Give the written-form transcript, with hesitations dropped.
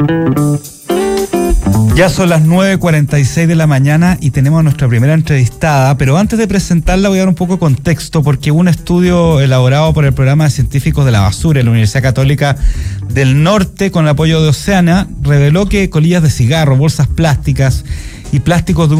Ya son las 9:46 de la mañana y tenemos a nuestra primera entrevistada, pero antes de presentarla voy a dar un poco de contexto porque un estudio elaborado por el Programa de Científicos de la Basura en la Universidad Católica del Norte con el apoyo de Oceana reveló que colillas de cigarro, bolsas plásticas y plásticos de